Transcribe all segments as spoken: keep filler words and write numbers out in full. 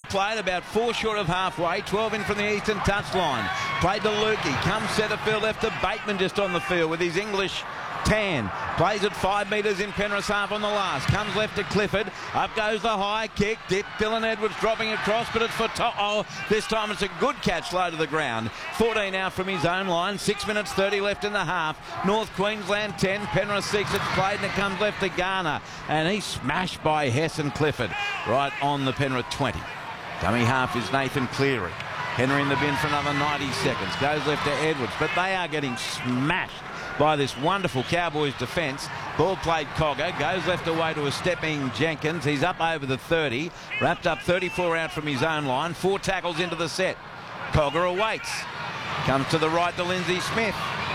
played, about four short of halfway, twelve in from the eastern touchline. Played to Lukey, comes centre field left to Bateman just on the field with his English tan. Plays at five metres in Penrith's half on the last. Comes left to Clifford. Up goes the high kick. Dip. Dylan Edwards dropping across, but it's for To'o. This time it's a good catch low to the ground. fourteen out from his own line. six minutes thirty left in the half. North Queensland ten, Penrith six. It's played and it comes left to Garner. And he's smashed by Hess and Clifford right on the Penrith twenty. Dummy half is Nathan Cleary. Henry in the bin for another ninety seconds. Goes left to Edwards, but they are getting smashed by this wonderful Cowboys defence. Ball played Cogger, goes left away to a stepping Jenkins. He's up over the thirty, wrapped up thirty-four out from his own line. Four tackles into the set. Cogger awaits. Comes to the right to Lindsay Smith.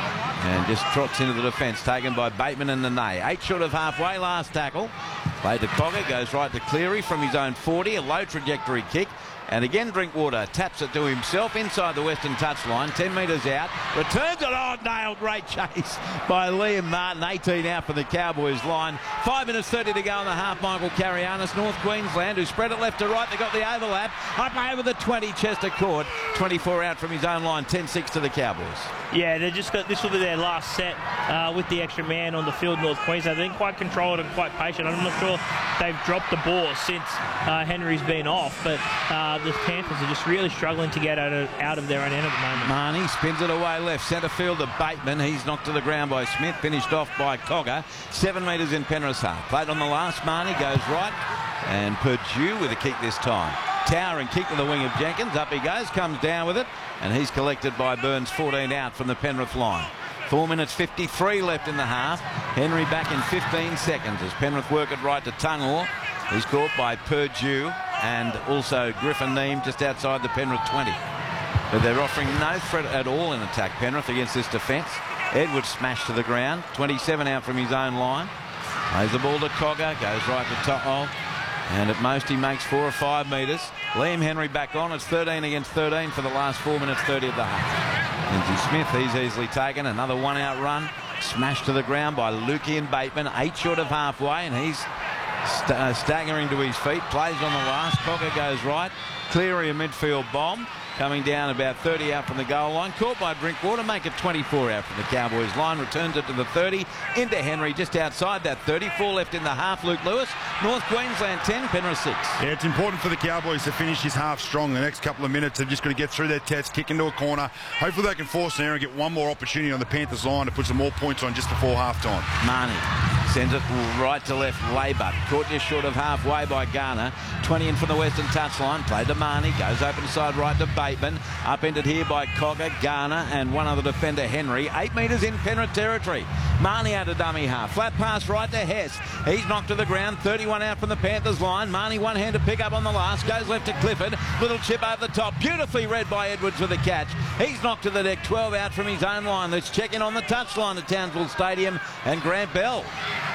And just trots into the defence, taken by Bateman and Nene. Eight short of halfway, last tackle. Played to Cogger, goes right to Cleary from his own forty, a low trajectory kick. And again, Drinkwater taps it to himself inside the western touchline, ten metres out. Returns it, oh, nailed, great chase by Liam Martin, eighteen out for the Cowboys line. five minutes thirty to go in the half. Michael Carianis, North Queensland, who spread it left to right. They got the overlap. Up over the twenty, Chester Court. twenty-four out from his own line, ten six to the Cowboys. Yeah, they just got, this will be their last set uh, with the extra man on the field, North Queensland. They've been quite controlled and quite patient. I'm not sure they've dropped the ball since uh, Henry's been off, but uh, the Panthers are just really struggling to get out of, out of their own end at the moment. Marnie spins it away left, centre field to Bateman. He's knocked to the ground by Smith, finished off by Cogger. Seven metres in Penrith's half. Played on the last, Marnie goes right, and Purdue with a kick this time. Towering kick to the wing of Jenkins. Up he goes, comes down with it, and he's collected by Burns, fourteen out from the Penrith line. Four minutes fifty-three left in the half. Henry back in fifteen seconds as Penrith work it right to Tungor. He's caught by Purdue and also Griffin Neame just outside the Penrith twenty. But they're offering no threat at all in attack, Penrith, against this defence. Edwards smashed to the ground. twenty-seven out from his own line. Plays the ball to Cogger, goes right to To'o. And at most he makes four or five metres. Liam Henry back on. It's thirteen against thirteen for the last four minutes thirty of the half. Lindsay Smith, he's easily taken. Another one out run. Smashed to the ground by Lukey and Bateman. Eight short of halfway, and he's st uh, staggering to his feet. Plays on the last. Cogger goes right. Cleary a midfield bomb. Coming down about thirty out from the goal line. Caught by Drinkwater. Make it twenty-four out from the Cowboys line. Returns it to the thirty. Into Henry just outside that thirty. Four left in the half. Luke Lewis. North Queensland ten. Penrith six. Yeah, it's important for the Cowboys to finish this half strong. The next couple of minutes, they've just got to get through their test, kick into a corner. Hopefully they can force an error and get one more opportunity on the Panthers line to put some more points on just before half-time. Marnie sends it right to left. Laybutt. Caught just short of halfway by Garner. twenty in from the western touchline. Played to Marnie. Goes open side right to Bateman. Upended here by Cogger, Garner, and one other defender, Henry. Eight metres in Penrith territory. Marnie out of dummy half. Flat pass right to Hess. He's knocked to the ground. thirty-one out from the Panthers line. Marnie one-handed pick up on the last. Goes left to Clifford. Little chip over the top. Beautifully read by Edwards with the catch. He's knocked to the deck. twelve out from his own line. Let's check in on the touchline at Townsville Stadium and Grant Bell.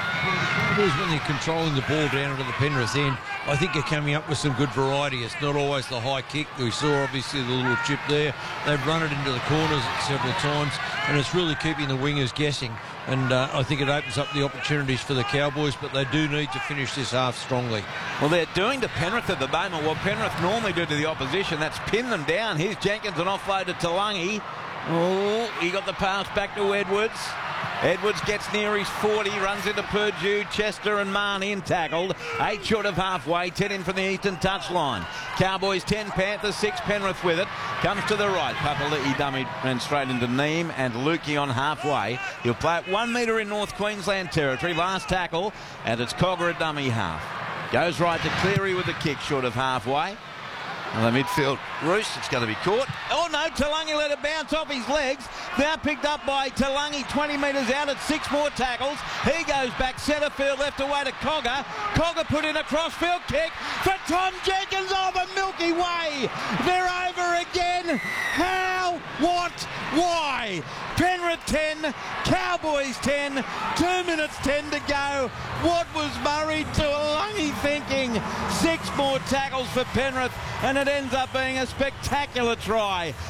It is when they're controlling the ball down into the Penrith end. I think they're coming up with some good variety. It's not always the high kick. We saw obviously the little chip there. They've run it into the corners several times, and it's really keeping the wingers guessing. And uh, I think it opens up the opportunities for the Cowboys, but they do need to finish this half strongly. Well, they're doing to Penrith at the moment what Penrith normally do to the opposition. That's pin them down. Here's Jenkins, an offload to Talangi. Oh, he got the pass back to Edwards. Edwards gets near his forty, runs into Purdue, Chester and Marnie and tackled. Eight short of halfway, ten in from the eastern touchline. Cowboys ten, Panthers six, Penrith with it. Comes to the right. Papali'i dummy ran straight into Neame and Lukey on halfway. He'll play it one metre in North Queensland territory. Last tackle, and it's Cogger at dummy half. Goes right to Cleary with the kick short of halfway. And the midfield roost, it's going to be caught. Oh no, Talangi let it bounce off his legs. Now picked up by Talangi, twenty metres out at six more tackles. He goes back centre field, left away to Cogger. Cogger put in a crossfield kick for Tom Jenkins over Milky Way. They're over again. How? What? Why? Penrith ten, Cowboys ten, two minutes ten to go. What was Murray Talangi thinking? Six more tackles for Penrith, and it ends up being a spectacular try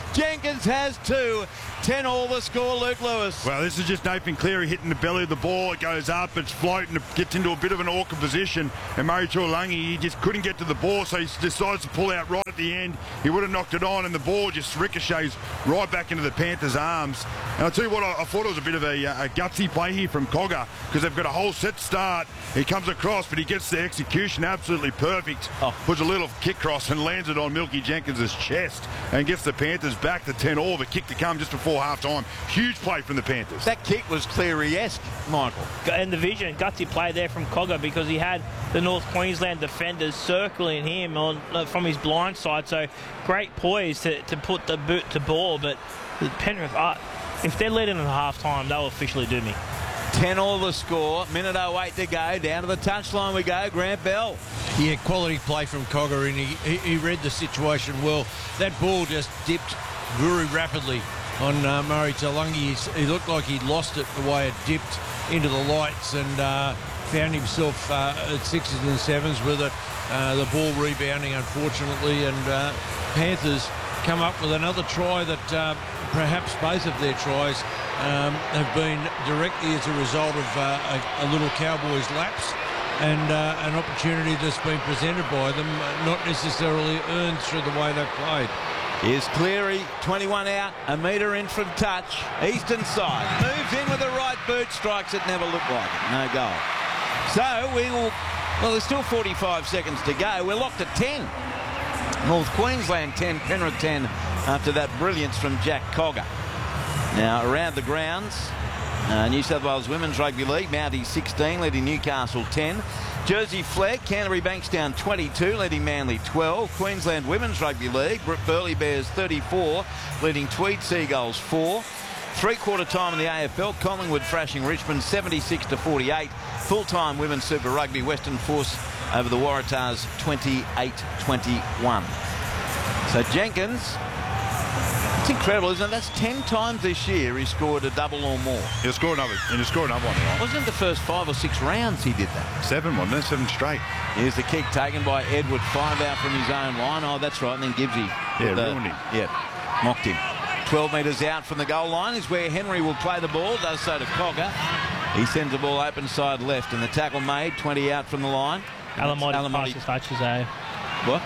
Jenkins has two. ten all the score, Luke Lewis. Well, this is just Nathan Cleary hitting the belly of the ball. It goes up, it's floating, it gets into a bit of an awkward position. And Murray Tuolangi, he just couldn't get to the ball, so he decides to pull out right at the end. He would have knocked it on, and the ball just ricochets right back into the Panthers' arms. And I'll tell you what, I, I thought it was a bit of a, a gutsy play here from Cogger, because they've got a whole set start. He comes across, but he gets the execution absolutely perfect. Oh. Puts a little kick cross and lands it on Milky Jenkins' chest and gets the Panthers back to ten all. The kick to come just before half-time. Huge play from the Panthers. That kick was Cleary-esque, Michael. And the vision, gutsy play there from Cogger, because he had the North Queensland defenders circling him on uh, from his blind side. So great poise to, to put the boot to ball. But Penrith, uh, if they're leading at half-time, they'll officially do me. ten all the score. Minute oh eight to go. Down to the touchline we go. Grant Bell. Yeah, quality play from Cogger, and he, he, he read the situation well. That ball just dipped very rapidly on uh, Murray Tuolangi. He looked like he'd lost it the way it dipped into the lights, and uh, found himself uh, at sixes and sevens with it. Uh, the ball rebounding, unfortunately, and uh, Panthers come up with another try that uh, perhaps both of their tries um, have been directly as a result of uh, a, a little Cowboys lapse, and uh, an opportunity that's been presented by them, not necessarily earned through the way they've played. Here's Cleary, twenty-one out, a metre in from touch. Eastern side, moves in with the right boot, strikes it, never looked like it. No goal. So we will, well, there's still forty-five seconds to go. We're locked at ten. North Queensland ten, Penrith ten, after that brilliance from Jack Cogger. Now, around the grounds, uh, New South Wales Women's Rugby League, Mounties sixteen, leading Newcastle ten. Jersey Flegg, Canterbury Bankstown twenty-two, leading Manly twelve. Queensland Women's Rugby League, Burleigh Bears thirty-four, leading Tweed Seagulls four. Three-quarter time in the A F L, Collingwood thrashing Richmond seventy-six to forty-eight. Full-time Women's Super Rugby, Western Force over the Waratahs twenty-eight twenty-one. So Jenkins, it's incredible, isn't it? That's ten times this year he scored a double or more. He'll score another, and he'll score another one. Right? Wasn't it the first five or six rounds he did that? Seven, wasn't it? Seven straight. Here's the kick taken by Edward, five out from his own line. Oh, that's right, and then Gibbsy. Yeah, the, ruined him. Yeah, mocked him. twelve metres out from the goal line is where Henry will play the ball, does so to Cogger. He sends the ball open side left, and the tackle made, twenty out from the line. Alamotti passes touches, eh? What?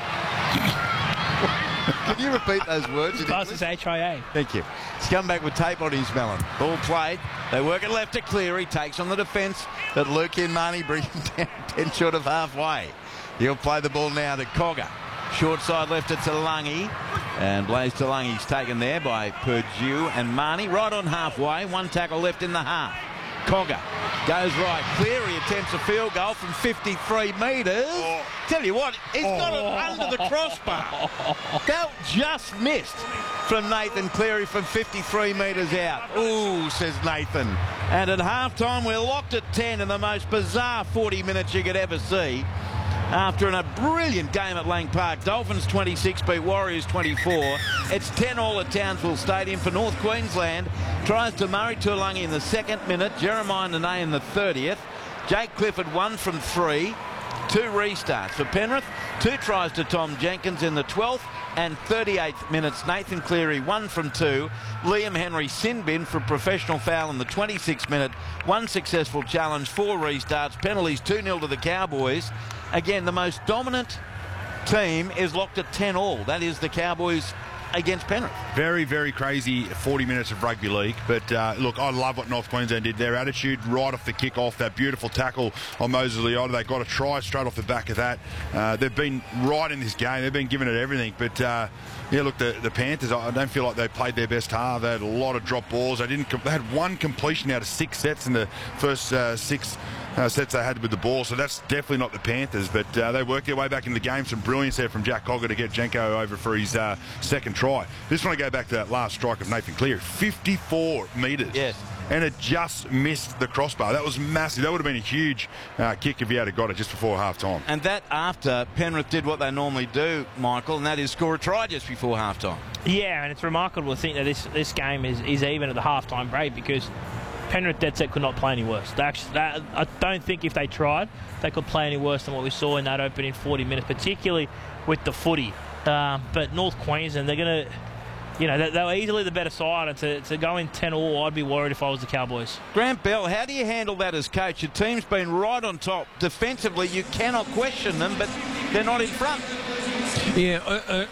Can you repeat those words? Passes H I A. Thank you. He's come back with tape on his melon. Ball played. They work it left to Cleary. Takes on the defence, but Luke Inmani brings him down ten short of halfway. He'll play the ball now to Cogger. Short side left to Tuolangi. And Blaze Tuolangi's taken there by Purdue and Marnie. Right on halfway. One tackle left in the half. Cogger goes right. Cleary attempts a field goal from fifty-three metres. Oh. Tell you what, he's got it under the crossbar. That just missed from Nathan Cleary from fifty-three metres out. Ooh, says Nathan. And at halftime, we're locked at ten in the most bizarre forty minutes you could ever see. After a brilliant game at Lang Park, Dolphins twenty-six beat Warriors twenty-four. It's ten all at Townsville Stadium for North Queensland. Tries to Murray Tuolangi in the second minute, Jeremiah Nene in the thirtieth. Jake Clifford one from three. Two restarts for Penrith. Two tries to Tom Jenkins in the twelfth and thirty-eighth minutes. Nathan Cleary one from two. Liam Henry sin bin for a professional foul in the twenty-sixth minute. One successful challenge, four restarts. Penalties two nil to the Cowboys. Again, the most dominant team is locked at ten all. That is the Cowboys against Penrith. Very, very crazy forty minutes of rugby league. But uh, look, I love what North Queensland did. Their attitude right off the kick-off, that beautiful tackle on Moses Leota. They got a try straight off the back of that. Uh, they've been right in this game. They've been giving it everything. But uh, yeah, look, the, the Panthers, I don't feel like they played their best half. They had a lot of drop balls. They didn't. They had one completion out of six sets in the first uh, six Uh, sets they had with the ball, so that's definitely not the Panthers, but uh, they worked their way back in the game. Some brilliance there from Jack Cogger to get Jenko over for his uh, second try. Just want to go back to that last strike of Nathan Cleary, fifty-four metres. Yes. And it just missed the crossbar. That was massive. That would have been a huge uh, kick if he had got it just before half-time. And that after Penrith did what they normally do, Michael, and that is score a try just before half-time. Yeah, and it's remarkable to think that this, this game is, is even at the half-time break, because Penrith dead set could not play any worse. They actually, that, I don't think if they tried, they could play any worse than what we saw in that opening forty minutes, particularly with the footy. Uh, but North Queensland, they're going to you know, they, they were easily the better side. And to, to go in ten all, I'd be worried if I was the Cowboys. Grant Bell, how do you handle that as coach? Your team's been right on top. Defensively, you cannot question them, but they're not in front. Yeah, uh, uh,